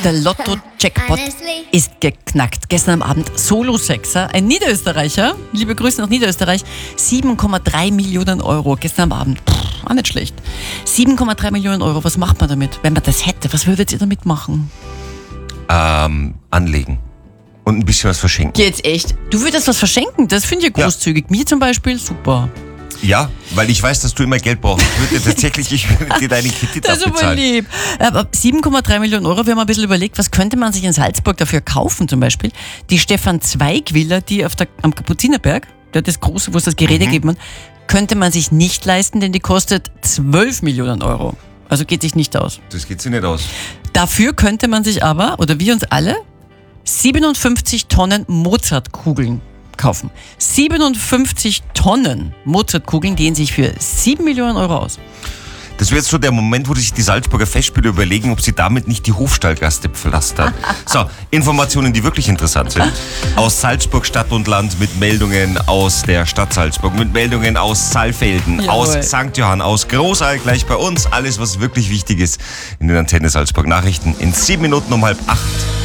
Der Lotto-Jackpot ist geknackt. Gestern am Abend Solo-Sechser, ein Niederösterreicher, liebe Grüße nach Niederösterreich, 7,3 Millionen Euro gestern am Abend. Auch nicht schlecht. 7,3 Millionen Euro, was macht man damit? Wenn man das hätte, was würdet ihr damit machen? Anlegen. Und ein bisschen was verschenken. Jetzt echt? Du würdest was verschenken? Das finde ich großzügig. Ja. Mir zum Beispiel, super. Ja, weil ich weiß, dass du immer Geld brauchst. Ich würde dir deinen Kredit abbezahlen. Das ist aber lieb. Aber 7,3 Millionen Euro, wir haben ein bisschen überlegt, was könnte man sich in Salzburg dafür kaufen zum Beispiel? Die Stefan Zweig Villa, die am Kapuzinerberg, das große, wo es das Gerede gibt, könnte man sich nicht leisten, denn die kostet 12 Millionen Euro. Also geht sich nicht aus. Das geht sich nicht aus. Dafür könnte man sich aber, oder wir uns alle, 57 Tonnen Mozartkugeln kaufen. 57 Tonnen Mozartkugeln gehen sich für 7 Millionen Euro aus. Das wäre jetzt so der Moment, wo sich die Salzburger Festspiele überlegen, ob sie damit nicht die Hofstallgaste pflastern. So, Informationen, die wirklich interessant sind. Aus Salzburg Stadt und Land mit Meldungen aus der Stadt Salzburg, mit Meldungen aus Saalfelden, aus St. Johann, aus Großal, gleich bei uns. Alles, was wirklich wichtig ist in den Antenne Salzburg Nachrichten in 7 Minuten um 7:30.